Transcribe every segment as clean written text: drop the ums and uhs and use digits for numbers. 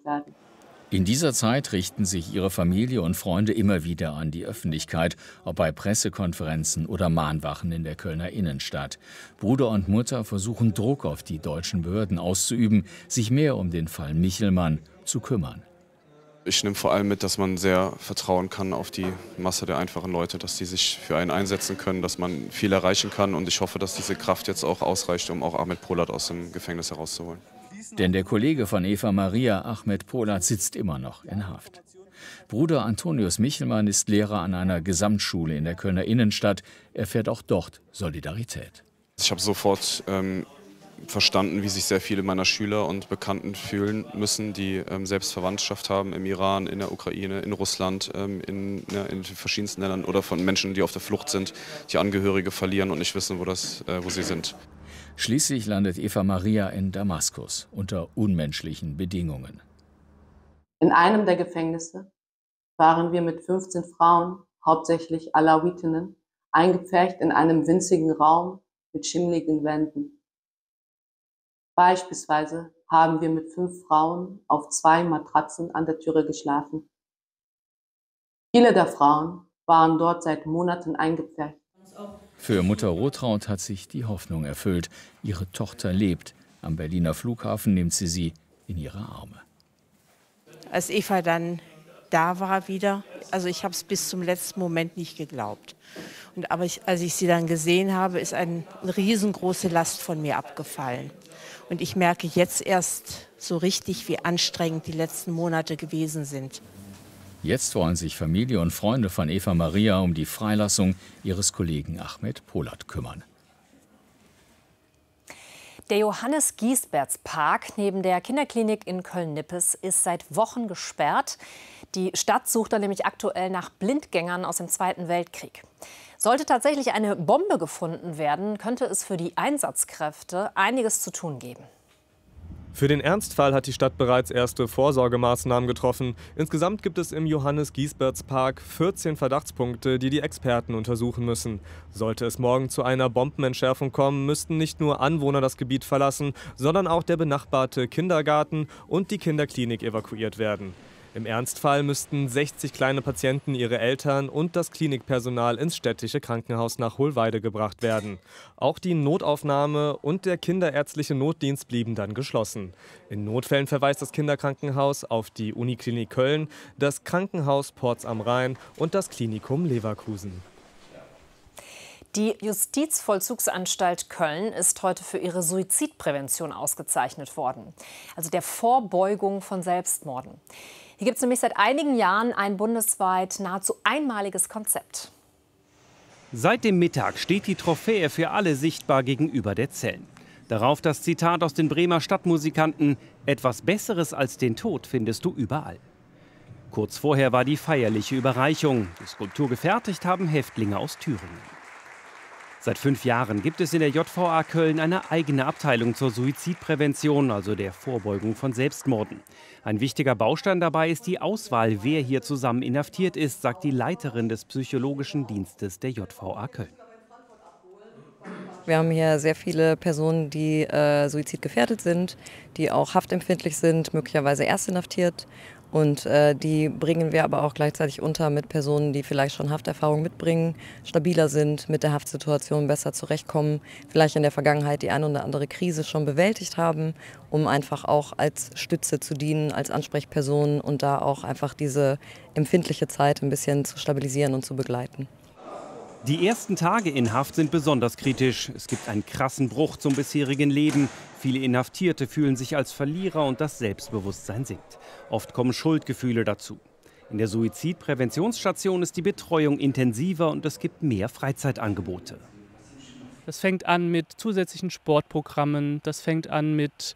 werden. In dieser Zeit richten sich ihre Familie und Freunde immer wieder an die Öffentlichkeit, ob bei Pressekonferenzen oder Mahnwachen in der Kölner Innenstadt. Bruder und Mutter versuchen Druck auf die deutschen Behörden auszuüben, sich mehr um den Fall Michelmann zu kümmern. Ich nehme vor allem mit, dass man sehr vertrauen kann auf die Masse der einfachen Leute, dass die sich für einen einsetzen können, dass man viel erreichen kann. Und ich hoffe, dass diese Kraft jetzt auch ausreicht, um auch Ahmed Polat aus dem Gefängnis herauszuholen. Denn der Kollege von Eva Maria, Ahmed Polat, sitzt immer noch in Haft. Bruder Antonius Michelmann ist Lehrer an einer Gesamtschule in der Kölner Innenstadt. Er fährt auch dort Solidarität. Ich habe sofort verstanden, wie sich sehr viele meiner Schüler und Bekannten fühlen müssen, die selbst Verwandtschaft haben im Iran, in der Ukraine, in Russland, in verschiedensten Ländern oder von Menschen, die auf der Flucht sind, die Angehörige verlieren und nicht wissen, wo sie sind. Schließlich landet Eva Maria in Damaskus unter unmenschlichen Bedingungen. In einem der Gefängnisse waren wir mit 15 Frauen, hauptsächlich Alawitinnen, eingepfercht in einem winzigen Raum mit schimmligen Wänden. Beispielsweise haben wir mit 5 Frauen auf 2 Matratzen an der Türe geschlafen. Viele der Frauen waren dort seit Monaten eingepfercht. Für Mutter Rotraud hat sich die Hoffnung erfüllt. Ihre Tochter lebt. Am Berliner Flughafen nimmt sie in ihre Arme. Als Eva dann da war wieder, also ich habe es bis zum letzten Moment nicht geglaubt. Aber als ich sie dann gesehen habe, ist eine riesengroße Last von mir abgefallen. Und ich merke jetzt erst so richtig, wie anstrengend die letzten Monate gewesen sind. Jetzt wollen sich Familie und Freunde von Eva Maria um die Freilassung ihres Kollegen Ahmed Polat kümmern. Der Johannes-Giesberts-Park neben der Kinderklinik in Köln-Nippes ist seit Wochen gesperrt. Die Stadt sucht da nämlich aktuell nach Blindgängern aus dem Zweiten Weltkrieg. Sollte tatsächlich eine Bombe gefunden werden, könnte es für die Einsatzkräfte einiges zu tun geben. Für den Ernstfall hat die Stadt bereits erste Vorsorgemaßnahmen getroffen. Insgesamt gibt es im Johannes-Giesberts-Park 14 Verdachtspunkte, die die Experten untersuchen müssen. Sollte es morgen zu einer Bombenentschärfung kommen, müssten nicht nur Anwohner das Gebiet verlassen, sondern auch der benachbarte Kindergarten und die Kinderklinik evakuiert werden. Im Ernstfall müssten 60 kleine Patienten, ihre Eltern und das Klinikpersonal ins städtische Krankenhaus nach Hohlweide gebracht werden. Auch die Notaufnahme und der kinderärztliche Notdienst blieben dann geschlossen. In Notfällen verweist das Kinderkrankenhaus auf die Uniklinik Köln, das Krankenhaus Porz am Rhein und das Klinikum Leverkusen. Die Justizvollzugsanstalt Köln ist heute für ihre Suizidprävention ausgezeichnet worden, also der Vorbeugung von Selbstmorden. Hier gibt es nämlich seit einigen Jahren ein bundesweit nahezu einmaliges Konzept. Seit dem Mittag steht die Trophäe für alle sichtbar gegenüber der Zellen. Darauf das Zitat aus den Bremer Stadtmusikanten: Etwas Besseres als den Tod findest du überall. Kurz vorher war die feierliche Überreichung. Die Skulptur gefertigt haben Häftlinge aus Thüringen. Seit 5 Jahren gibt es in der JVA Köln eine eigene Abteilung zur Suizidprävention, also der Vorbeugung von Selbstmorden. Ein wichtiger Baustein dabei ist die Auswahl, wer hier zusammen inhaftiert ist, sagt die Leiterin des psychologischen Dienstes der JVA Köln. Wir haben hier sehr viele Personen, die suizidgefährdet sind, die auch haftempfindlich sind, möglicherweise erst inhaftiert. Und die bringen wir aber auch gleichzeitig unter mit Personen, die vielleicht schon Hafterfahrung mitbringen, stabiler sind, mit der Haftsituation besser zurechtkommen, vielleicht in der Vergangenheit die eine oder andere Krise schon bewältigt haben, um einfach auch als Stütze zu dienen, als Ansprechperson und da auch einfach diese empfindliche Zeit ein bisschen zu stabilisieren und zu begleiten. Die ersten Tage in Haft sind besonders kritisch. Es gibt einen krassen Bruch zum bisherigen Leben. Viele Inhaftierte fühlen sich als Verlierer und das Selbstbewusstsein sinkt. Oft kommen Schuldgefühle dazu. In der Suizidpräventionsstation ist die Betreuung intensiver und es gibt mehr Freizeitangebote. Das fängt an mit zusätzlichen Sportprogrammen, das fängt an mit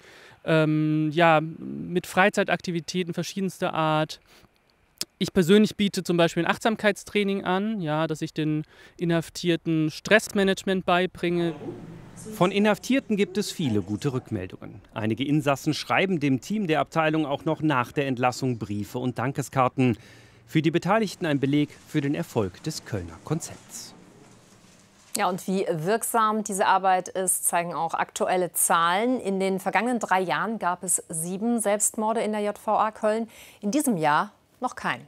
Freizeitaktivitäten verschiedenster Art. Ich persönlich biete zum Beispiel ein Achtsamkeitstraining an, ja, dass ich den Inhaftierten Stressmanagement beibringe. Von Inhaftierten gibt es viele gute Rückmeldungen. Einige Insassen schreiben dem Team der Abteilung auch noch nach der Entlassung Briefe und Dankeskarten. Für die Beteiligten ein Beleg für den Erfolg des Kölner Konzepts. Ja, und wie wirksam diese Arbeit ist, zeigen auch aktuelle Zahlen. In den vergangenen 3 Jahren gab es 7 Selbstmorde in der JVA Köln. In diesem Jahr noch keinen.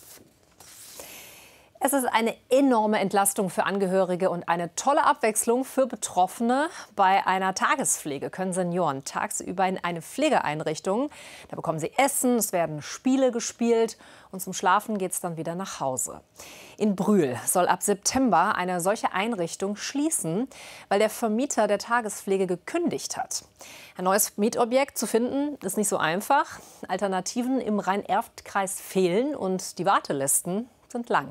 Es ist eine enorme Entlastung für Angehörige und eine tolle Abwechslung für Betroffene. Bei einer Tagespflege können Senioren tagsüber in eine Pflegeeinrichtung. Da bekommen sie Essen, es werden Spiele gespielt und zum Schlafen geht es dann wieder nach Hause. In Brühl soll ab September eine solche Einrichtung schließen, weil der Vermieter der Tagespflege gekündigt hat. Ein neues Mietobjekt zu finden, ist nicht so einfach. Alternativen im Rhein-Erft-Kreis fehlen und die Wartelisten sind lang.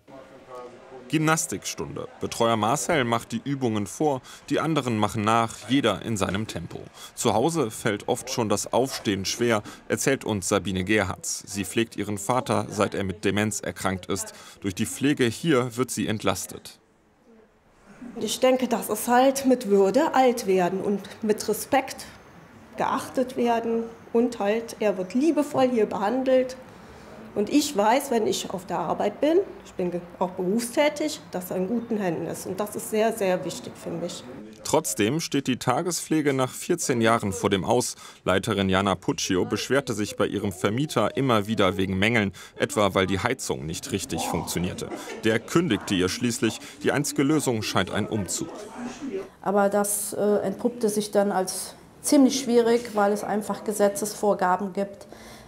Gymnastikstunde. Betreuer Marcel macht die Übungen vor, die anderen machen nach, jeder in seinem Tempo. Zu Hause fällt oft schon das Aufstehen schwer, erzählt uns Sabine Gerhards. Sie pflegt ihren Vater, seit er mit Demenz erkrankt ist. Durch die Pflege hier wird sie entlastet. Ich denke, das ist halt mit Würde alt werden und mit Respekt geachtet werden und halt, er wird liebevoll hier behandelt. Und ich weiß, wenn ich auf der Arbeit bin, ich bin auch berufstätig, dass er in guten Händen ist. Und das ist sehr, sehr wichtig für mich. Trotzdem steht die Tagespflege nach 14 Jahren vor dem Aus. Leiterin Jana Puccio beschwerte sich bei ihrem Vermieter immer wieder wegen Mängeln, etwa weil die Heizung nicht richtig funktionierte. Der kündigte ihr schließlich. Die einzige Lösung scheint ein Umzug. Aber das entpuppte sich dann als ziemlich schwierig, weil es einfach Gesetzesvorgaben gibt,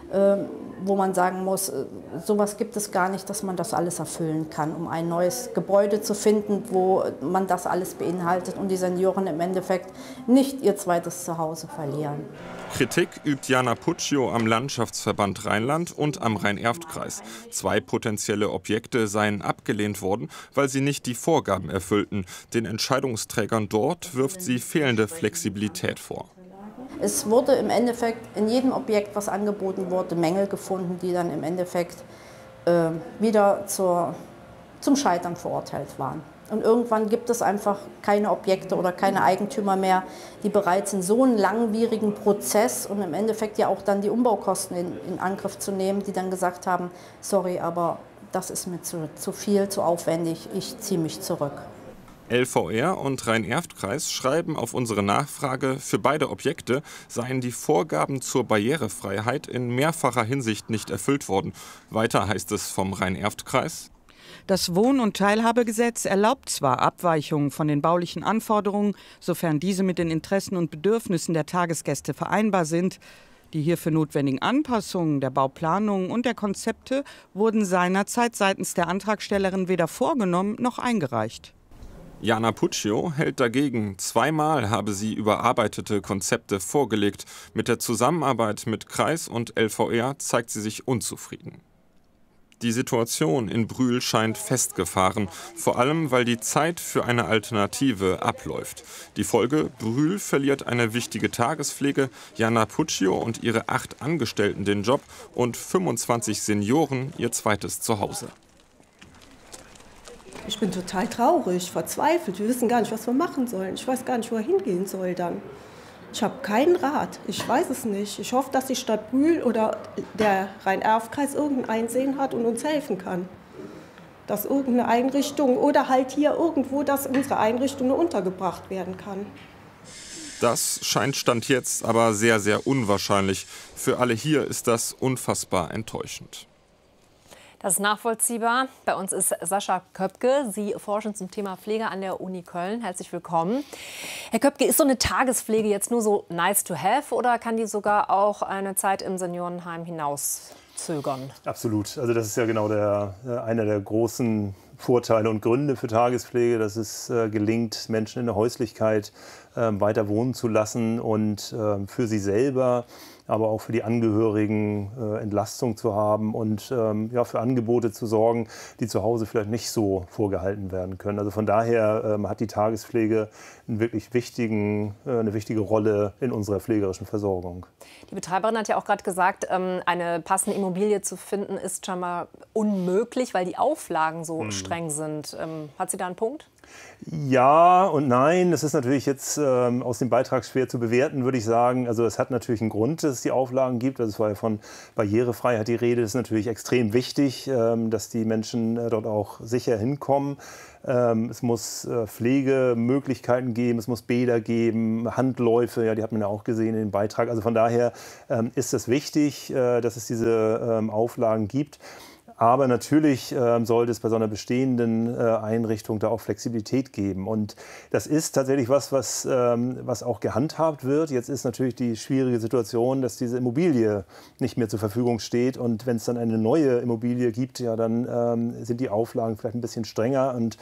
wo man sagen muss, sowas gibt es gar nicht, dass man das alles erfüllen kann, um ein neues Gebäude zu finden, wo man das alles beinhaltet und die Senioren im Endeffekt nicht ihr zweites Zuhause verlieren. Kritik übt Jana Puccio am Landschaftsverband Rheinland und am Rhein-Erft-Kreis. 2 potenzielle Objekte seien abgelehnt worden, weil sie nicht die Vorgaben erfüllten. Den Entscheidungsträgern dort wirft sie fehlende Flexibilität vor. Es wurde im Endeffekt in jedem Objekt, was angeboten wurde, Mängel gefunden, die dann im Endeffekt wieder zum Scheitern verurteilt waren. Und irgendwann gibt es einfach keine Objekte oder keine Eigentümer mehr, die bereit sind, so einen langwierigen Prozess und im Endeffekt ja auch dann die Umbaukosten in Angriff zu nehmen, die dann gesagt haben, sorry, aber das ist mir zu viel, zu aufwendig, ich ziehe mich zurück. LVR und Rhein-Erft-Kreis schreiben auf unsere Nachfrage, für beide Objekte seien die Vorgaben zur Barrierefreiheit in mehrfacher Hinsicht nicht erfüllt worden. Weiter heißt es vom Rhein-Erft-Kreis: Das Wohn- und Teilhabegesetz erlaubt zwar Abweichungen von den baulichen Anforderungen, sofern diese mit den Interessen und Bedürfnissen der Tagesgäste vereinbar sind. Die hierfür notwendigen Anpassungen der Bauplanung und der Konzepte wurden seinerzeit seitens der Antragstellerin weder vorgenommen noch eingereicht. Jana Puccio hält dagegen. 2-mal habe sie überarbeitete Konzepte vorgelegt. Mit der Zusammenarbeit mit Kreis und LVR zeigt sie sich unzufrieden. Die Situation in Brühl scheint festgefahren, vor allem weil die Zeit für eine Alternative abläuft. Die Folge: Brühl verliert eine wichtige Tagespflege, Jana Puccio und ihre 8 Angestellten den Job und 25 Senioren ihr zweites Zuhause. Ich bin total traurig, verzweifelt. Wir wissen gar nicht, was wir machen sollen. Ich weiß gar nicht, wo er hingehen soll dann. Ich habe keinen Rat. Ich weiß es nicht. Ich hoffe, dass die Stadt Brühl oder der Rhein-Erft-Kreis irgendein Einsehen hat und uns helfen kann. Dass irgendeine Einrichtung oder halt hier irgendwo, dass unsere Einrichtung untergebracht werden kann. Das scheint Stand jetzt aber sehr, sehr unwahrscheinlich. Für alle hier ist das unfassbar enttäuschend. Das ist nachvollziehbar. Bei uns ist Sascha Köpke. Sie forschen zum Thema Pflege an der Uni Köln. Herzlich willkommen. Herr Köpke, ist so eine Tagespflege jetzt nur so nice to have oder kann die sogar auch eine Zeit im Seniorenheim hinauszögern? Absolut. Also das ist ja genau einer der großen Vorteile und Gründe für Tagespflege, dass es gelingt, Menschen in der Häuslichkeit weiter wohnen zu lassen und für sie selber, aber auch für die Angehörigen Entlastung zu haben und ja, für Angebote zu sorgen, die zu Hause vielleicht nicht so vorgehalten werden können. Also von daher hat die Tagespflege eine wichtige Rolle in unserer pflegerischen Versorgung. Die Betreiberin hat ja auch gerade gesagt, eine passende Immobilie zu finden ist scheinbar unmöglich, weil die Auflagen so streng sind. Hat sie da einen Punkt? Ja und nein. Das ist natürlich jetzt aus dem Beitrag schwer zu bewerten, würde ich sagen. Also es hat natürlich einen Grund, dass es die Auflagen gibt. Also es war ja von Barrierefreiheit die Rede. Das ist natürlich extrem wichtig, dass die Menschen dort auch sicher hinkommen. Es muss Pflegemöglichkeiten geben, es muss Bäder geben, Handläufe, ja, die hat man ja auch gesehen in dem Beitrag. Also von daher ist es wichtig, dass es diese Auflagen gibt. Aber natürlich sollte es bei so einer bestehenden Einrichtung da auch Flexibilität geben. Und das ist tatsächlich was auch gehandhabt wird. Jetzt ist natürlich die schwierige Situation, dass diese Immobilie nicht mehr zur Verfügung steht. Und wenn es dann eine neue Immobilie gibt, ja, dann sind die Auflagen vielleicht ein bisschen strenger. Und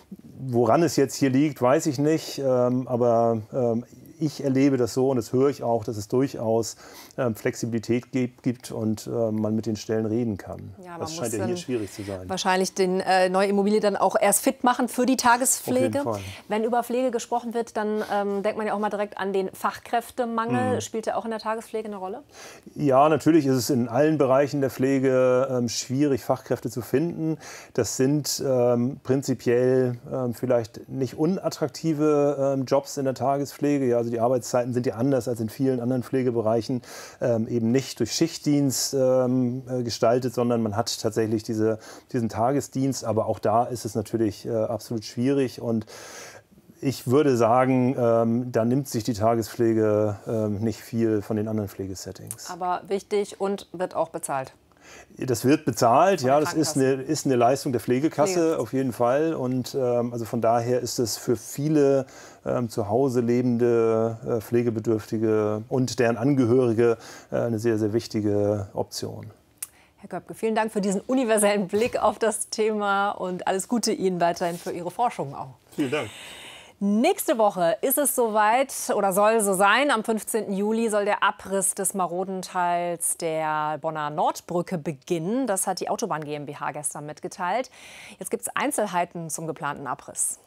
woran es jetzt hier liegt, weiß ich nicht. Aber ich erlebe das so und das höre ich auch, dass es durchaus Flexibilität gibt und man mit den Stellen reden kann. Ja, das scheint ja hier schwierig zu sein. Wahrscheinlich den neue Immobilie dann auch erst fit machen für die Tagespflege. Auf jeden Fall. Wenn über Pflege gesprochen wird, dann denkt man ja auch mal direkt an den Fachkräftemangel. Spielt der auch in der Tagespflege eine Rolle? Ja, natürlich ist es in allen Bereichen der Pflege schwierig, Fachkräfte zu finden. Das sind prinzipiell vielleicht nicht unattraktive Jobs in der Tagespflege. Ja, also die Arbeitszeiten sind ja anders als in vielen anderen Pflegebereichen, eben nicht durch Schichtdienst gestaltet, sondern man hat tatsächlich diesen Tagesdienst. Aber auch da ist es natürlich absolut schwierig. Und ich würde sagen, da nimmt sich die Tagespflege nicht viel von den anderen Pflegesettings. Aber wichtig und wird auch bezahlt. Das wird bezahlt, ja, das ist eine Leistung der Pflegekasse auf jeden Fall. Und also von daher ist es für viele zu Hause lebende Pflegebedürftige und deren Angehörige eine sehr, sehr wichtige Option. Herr Köpke, vielen Dank für diesen universellen Blick auf das Thema und alles Gute Ihnen weiterhin für Ihre Forschung auch. Vielen Dank. Nächste Woche ist es soweit oder soll so sein. Am 15. Juli soll der Abriss des maroden Teils der Bonner Nordbrücke beginnen. Das hat die Autobahn GmbH gestern mitgeteilt. Jetzt gibt es Einzelheiten zum geplanten Abriss.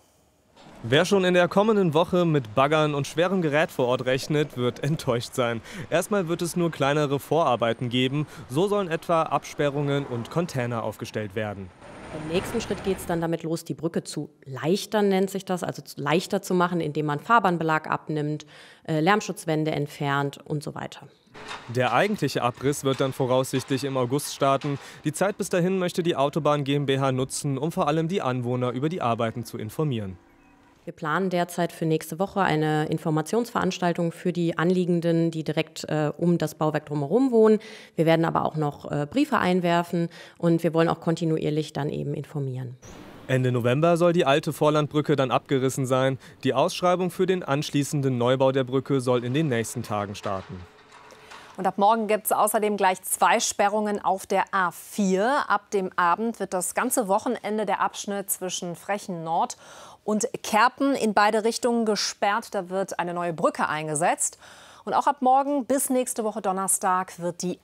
Wer schon in der kommenden Woche mit Baggern und schwerem Gerät vor Ort rechnet, wird enttäuscht sein. Erstmal wird es nur kleinere Vorarbeiten geben. So sollen etwa Absperrungen und Container aufgestellt werden. Im nächsten Schritt geht es dann damit los, die Brücke zu leichtern, nennt sich das, also leichter zu machen, indem man Fahrbahnbelag abnimmt, Lärmschutzwände entfernt und so weiter. Der eigentliche Abriss wird dann voraussichtlich im August starten. Die Zeit bis dahin möchte die Autobahn GmbH nutzen, um vor allem die Anwohner über die Arbeiten zu informieren. Wir planen derzeit für nächste Woche eine Informationsveranstaltung für die Anliegenden, die direkt um das Bauwerk drumherum wohnen. Wir werden aber auch noch Briefe einwerfen und wir wollen auch kontinuierlich dann eben informieren. Ende November soll die alte Vorlandbrücke dann abgerissen sein. Die Ausschreibung für den anschließenden Neubau der Brücke soll in den nächsten Tagen starten. Und ab morgen gibt es außerdem gleich 2 Sperrungen auf der A4. Ab dem Abend wird das ganze Wochenende der Abschnitt zwischen Frechen Nord und Kerpen in beide Richtungen gesperrt. Da wird eine neue Brücke eingesetzt. Und auch ab morgen bis nächste Woche Donnerstag wird die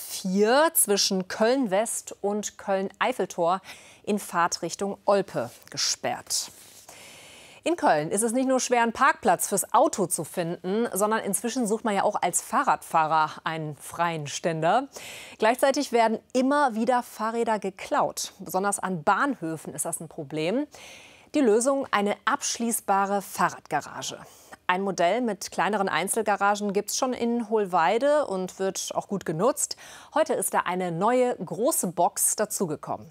A4 zwischen Köln-West und Köln-Eiffeltor in Fahrtrichtung Olpe gesperrt. In Köln ist es nicht nur schwer, einen Parkplatz fürs Auto zu finden, sondern inzwischen sucht man ja auch als Fahrradfahrer einen freien Ständer. Gleichzeitig werden immer wieder Fahrräder geklaut. Besonders an Bahnhöfen ist das ein Problem. Die Lösung: eine abschließbare Fahrradgarage. Ein Modell mit kleineren Einzelgaragen gibt es schon in Hohlweide und wird auch gut genutzt. Heute ist da eine neue große Box dazugekommen.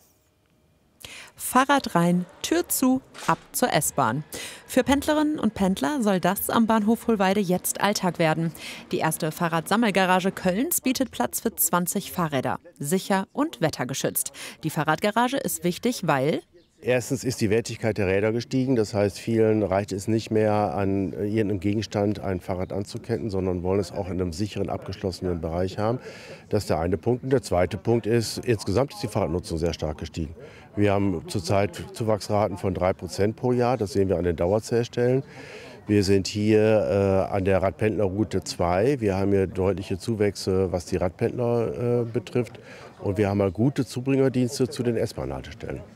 Fahrrad rein, Tür zu, ab zur S-Bahn. Für Pendlerinnen und Pendler soll das am Bahnhof Hohlweide jetzt Alltag werden. Die erste Fahrradsammelgarage Kölns bietet Platz für 20 Fahrräder. Sicher und wettergeschützt. Die Fahrradgarage ist wichtig, weil: Erstens ist die Wertigkeit der Räder gestiegen. Das heißt, vielen reicht es nicht mehr, an irgendeinem Gegenstand ein Fahrrad anzuketten, sondern wollen es auch in einem sicheren, abgeschlossenen Bereich haben. Das ist der eine Punkt. Und der zweite Punkt ist, insgesamt ist die Fahrradnutzung sehr stark gestiegen. Wir haben zurzeit Zuwachsraten von 3% pro Jahr. Das sehen wir an den Dauerzählstellen. Wir sind hier an der Radpendlerroute 2. Wir haben hier deutliche Zuwächse, was die Radpendler betrifft. Und wir haben gute Zubringerdienste zu den S-Bahn-Haltestellen.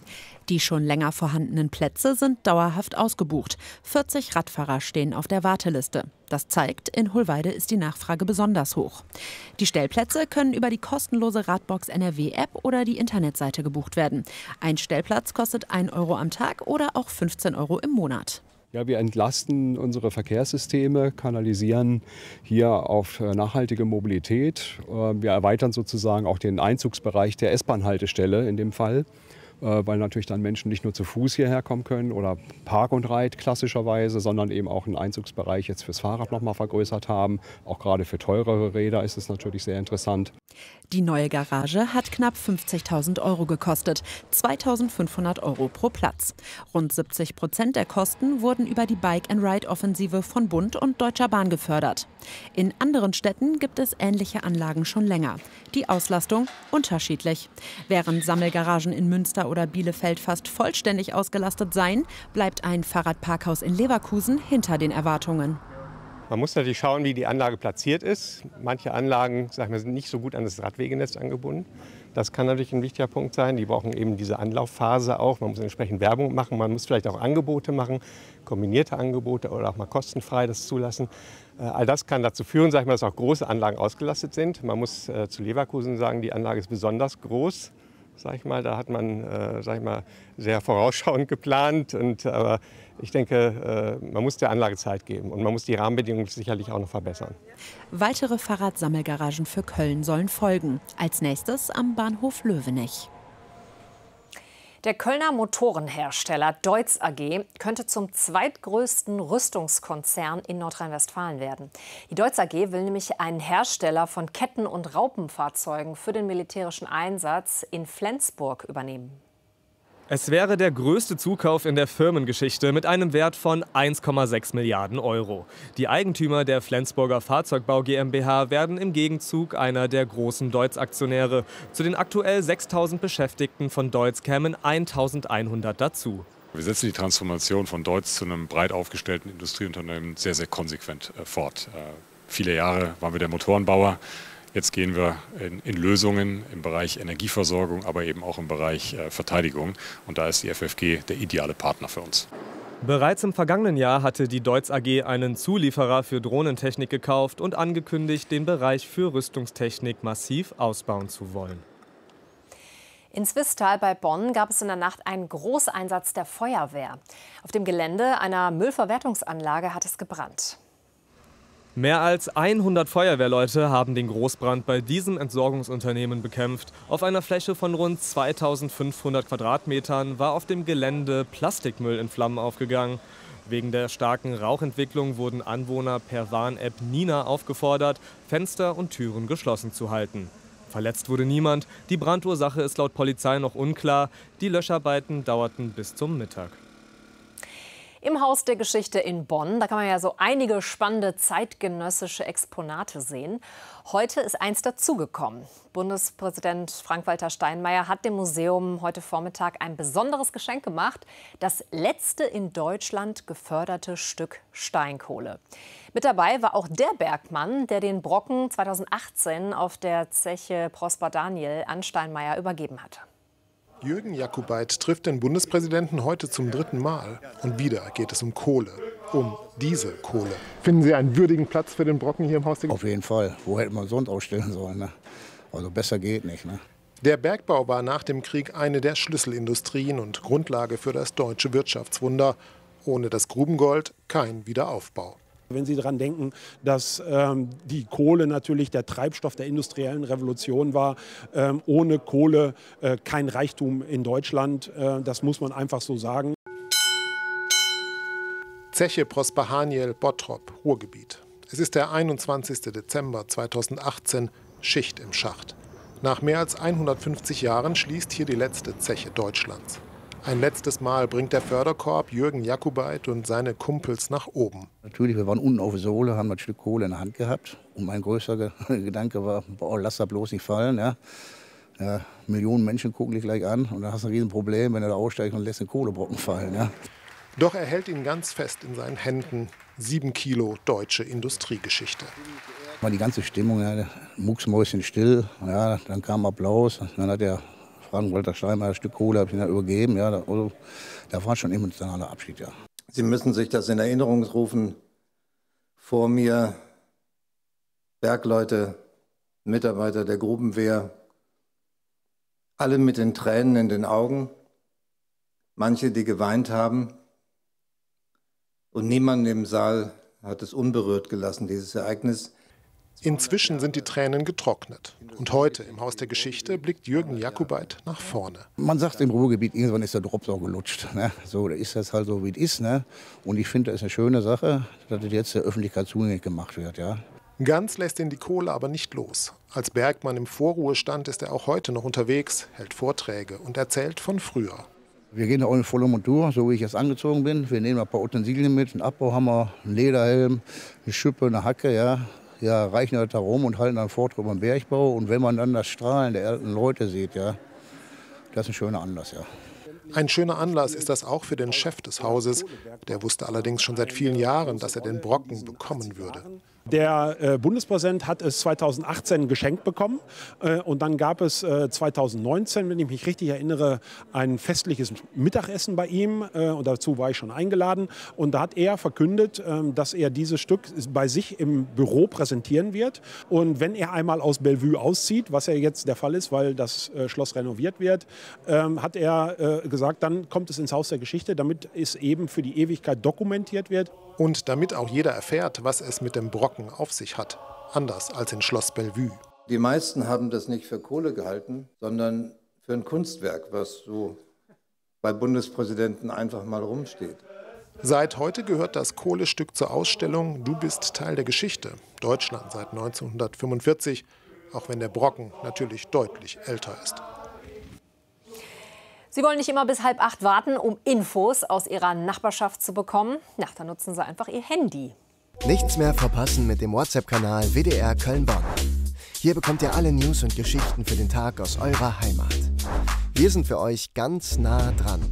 Die schon länger vorhandenen Plätze sind dauerhaft ausgebucht. 40 Radfahrer stehen auf der Warteliste. Das zeigt, in Hohlweide ist die Nachfrage besonders hoch. Die Stellplätze können über die kostenlose Radbox NRW-App oder die Internetseite gebucht werden. Ein Stellplatz kostet 1 Euro am Tag oder auch 15 Euro im Monat. Ja, wir entlasten unsere Verkehrssysteme, kanalisieren hier auf nachhaltige Mobilität. Wir erweitern sozusagen auch den Einzugsbereich der S-Bahn-Haltestelle in dem Fall, weil natürlich dann Menschen nicht nur zu Fuß hierher kommen können oder Park und Ride klassischerweise, sondern eben auch einen Einzugsbereich jetzt fürs Fahrrad noch mal vergrößert haben. Auch gerade für teurere Räder ist es natürlich sehr interessant. Die neue Garage hat knapp 50.000 Euro gekostet, 2.500 Euro pro Platz. Rund 70% der Kosten wurden über die Bike-and-Ride-Offensive von Bund und Deutscher Bahn gefördert. In anderen Städten gibt es ähnliche Anlagen schon länger. Die Auslastung unterschiedlich. Während Sammelgaragen in Münster oder Bielefeld fast vollständig ausgelastet seien, bleibt ein Fahrradparkhaus in Leverkusen hinter den Erwartungen. Man muss natürlich schauen, wie die Anlage platziert ist. Manche Anlagen, sagen wir, sind nicht so gut an das Radwegenetz angebunden. Das kann natürlich ein wichtiger Punkt sein. Die brauchen eben diese Anlaufphase auch. Man muss entsprechend Werbung machen. Man muss vielleicht auch Angebote machen, kombinierte Angebote oder auch mal kostenfrei das zulassen. All das kann dazu führen, sag ich mal, dass auch große Anlagen ausgelastet sind. Man muss zu Leverkusen sagen, die Anlage ist besonders groß. Sag ich mal, da hat man sag ich mal, sehr vorausschauend geplant. Aber ich denke, man muss der Anlage Zeit geben und man muss die Rahmenbedingungen sicherlich auch noch verbessern. Weitere Fahrradsammelgaragen für Köln sollen folgen. Als nächstes am Bahnhof Löwenich. Der Kölner Motorenhersteller Deutz AG könnte zum zweitgrößten Rüstungskonzern in Nordrhein-Westfalen werden. Die Deutz AG will nämlich einen Hersteller von Ketten- und Raupenfahrzeugen für den militärischen Einsatz in Flensburg übernehmen. Es wäre der größte Zukauf in der Firmengeschichte mit einem Wert von 1,6 Milliarden Euro. Die Eigentümer der Flensburger Fahrzeugbau GmbH werden im Gegenzug einer der großen Deutz-Aktionäre. Zu den aktuell 6.000 Beschäftigten von Deutz kämen 1.100 dazu. Wir setzen die Transformation von Deutz zu einem breit aufgestellten Industrieunternehmen sehr, sehr konsequent fort. Viele Jahre waren wir der Motorenbauer. Jetzt gehen wir in Lösungen im Bereich Energieversorgung, aber eben auch im Bereich Verteidigung. Und da ist die FFG der ideale Partner für uns. Bereits im vergangenen Jahr hatte die Deutz AG einen Zulieferer für Drohnentechnik gekauft und angekündigt, den Bereich für Rüstungstechnik massiv ausbauen zu wollen. In Zwistal bei Bonn gab es in der Nacht einen Großeinsatz der Feuerwehr. Auf dem Gelände einer Müllverwertungsanlage hat es gebrannt. Mehr als 100 Feuerwehrleute haben den Großbrand bei diesem Entsorgungsunternehmen bekämpft. Auf einer Fläche von rund 2500 Quadratmetern war auf dem Gelände Plastikmüll in Flammen aufgegangen. Wegen der starken Rauchentwicklung wurden Anwohner per Warn-App Nina aufgefordert, Fenster und Türen geschlossen zu halten. Verletzt wurde niemand. Die Brandursache ist laut Polizei noch unklar. Die Löscharbeiten dauerten bis zum Mittag. Im Haus der Geschichte in Bonn, da kann man ja so einige spannende zeitgenössische Exponate sehen. Heute ist eins dazugekommen. Bundespräsident Frank-Walter Steinmeier hat dem Museum heute Vormittag ein besonderes Geschenk gemacht. Das letzte in Deutschland geförderte Stück Steinkohle. Mit dabei war auch der Bergmann, der den Brocken 2018 auf der Zeche Prosper Daniel an Steinmeier übergeben hatte. Jürgen Jakubait trifft den Bundespräsidenten heute zum 3. Mal. Und wieder geht es um Kohle. Um diese Kohle. Finden Sie einen würdigen Platz für den Brocken hier im Haus? Auf jeden Fall. Wo hätte man sonst ausstellen sollen? Ne? Also besser geht nicht. Ne? Der Bergbau war nach dem Krieg eine der Schlüsselindustrien und Grundlage für das deutsche Wirtschaftswunder. Ohne das Grubengold kein Wiederaufbau. Wenn Sie daran denken, dass die Kohle natürlich der Treibstoff der industriellen Revolution war, ohne Kohle kein Reichtum in Deutschland, das muss man einfach so sagen. Zeche Prosper Haniel, Bottrop, Ruhrgebiet. Es ist der 21. Dezember 2018, Schicht im Schacht. Nach mehr als 150 Jahren schließt hier die letzte Zeche Deutschlands. Ein letztes Mal bringt der Förderkorb Jürgen Jakubait und seine Kumpels nach oben. Natürlich, wir waren unten auf der Sohle, haben ein Stück Kohle in der Hand gehabt. Und mein größter Gedanke war, boah, lass das bloß nicht fallen. Ja. Ja, Millionen Menschen gucken dich gleich an und dann hast du ein Riesenproblem, wenn du da aussteigst und lässt den Kohlebrocken fallen. Ja. Doch er hält ihn ganz fest in seinen Händen. 7 Kilo deutsche Industriegeschichte. War die ganze Stimmung, ja, mucksmäuschen still. Ja, dann kam Applaus. Dann hat der Frank-Walter Steinmeier, ein Stück Kohle habe ich ihnen übergeben. Ja, da war schon ein emotionaler Abschied, ja. Sie müssen sich das in Erinnerung rufen. Vor mir Bergleute, Mitarbeiter der Grubenwehr, alle mit den Tränen in den Augen, manche, die geweint haben. Und niemand im Saal hat es unberührt gelassen, dieses Ereignis. Inzwischen sind die Tränen getrocknet. Und heute im Haus der Geschichte blickt Jürgen Jakubait nach vorne. Man sagt im Ruhrgebiet, irgendwann ist der Drops auch gelutscht. Ne? So, da ist das halt so, wie es ist. Ne? Und ich finde, das ist eine schöne Sache, dass das jetzt der Öffentlichkeit zugänglich gemacht wird. Ja? Ganz lässt ihn die Kohle aber nicht los. Als Bergmann im Vorruhestand ist er auch heute noch unterwegs, hält Vorträge und erzählt von früher. Wir gehen auch in voller Montur, so wie ich jetzt angezogen bin. Wir nehmen ein paar Utensilien mit, einen Abbauhammer, einen Lederhelm, eine Schippe, eine Hacke. Ja, reichen halt da rum und halten dann Vortrag über den Bergbau. Und wenn man dann das Strahlen der alten Leute sieht, ja, das ist ein schöner Anlass, ja. Ein schöner Anlass ist das auch für den Chef des Hauses. Der wusste allerdings schon seit vielen Jahren, dass er den Brocken bekommen würde. Der Bundespräsident hat es 2018 geschenkt bekommen und dann gab es 2019, wenn ich mich richtig erinnere, ein festliches Mittagessen bei ihm und dazu war ich schon eingeladen und da hat er verkündet, dass er dieses Stück bei sich im Büro präsentieren wird und wenn er einmal aus Bellevue auszieht, was ja jetzt der Fall ist, weil das Schloss renoviert wird, hat er gesagt, dann kommt es ins Haus der Geschichte, damit es eben für die Ewigkeit dokumentiert wird. Und damit auch jeder erfährt, was es mit dem Brocken auf sich hat. Anders als in Schloss Bellevue. Die meisten haben das nicht für Kohle gehalten, sondern für ein Kunstwerk, was so bei Bundespräsidenten einfach mal rumsteht. Seit heute gehört das Kohlestück zur Ausstellung Du bist Teil der Geschichte. Deutschland seit 1945, auch wenn der Brocken natürlich deutlich älter ist. Sie wollen nicht immer bis 7:30 warten, um Infos aus Ihrer Nachbarschaft zu bekommen? Na, dann nutzen Sie einfach Ihr Handy. Nichts mehr verpassen mit dem WhatsApp-Kanal WDR Köln-Bonn. Hier bekommt ihr alle News und Geschichten für den Tag aus eurer Heimat. Wir sind für euch ganz nah dran.